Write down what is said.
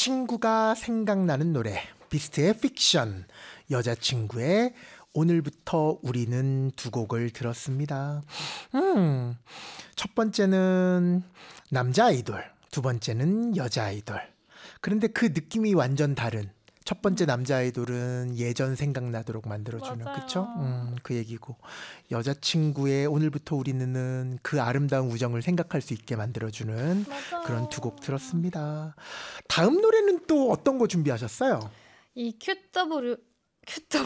여자친구가 생각나는 노래, 비스트의 픽션, 여자친구의 오늘부터 우리는 두 곡을 들었습니다. 첫 번째는 남자 아이돌, 두 번째는 여자 아이돌. 그런데 그 느낌이 완전 다른. 첫 번째 남자 아이돌은 예전 생각나도록 만들어주는, 맞아요. 그쵸? 그 얘기고, 여자친구의 오늘부터 우리는 그 아름다운 우정을 생각할 수 있게 만들어주는 맞아요. 그런 두 곡 들었습니다. 다음 노래는 또 어떤 거 준비하셨어요? 이 QW